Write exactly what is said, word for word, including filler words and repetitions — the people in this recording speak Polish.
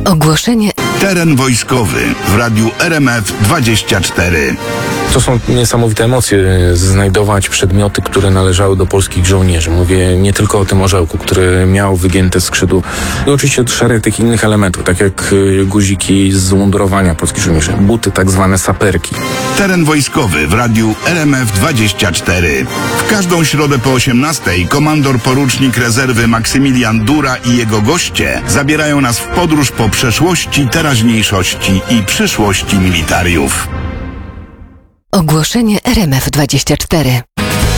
Ogłoszenie. Teren wojskowy w radiu R M F dwadzieścia cztery. To są niesamowite emocje, znajdować przedmioty, które należały do polskich żołnierzy. Mówię nie tylko o tym orzełku, który miał wygięte skrzydło. I oczywiście szereg tych innych elementów, tak jak guziki z umundurowania polskich żołnierzy, buty tak zwane saperki. Teren wojskowy w radiu R M F dwadzieścia cztery. W każdą środę po osiemnastej komandor porucznik rezerwy Maksymilian Dura i jego goście zabierają nas w podróż po przeszłości, teraźniejszości i przyszłości militariów. Ogłoszenie R M F dwadzieścia cztery.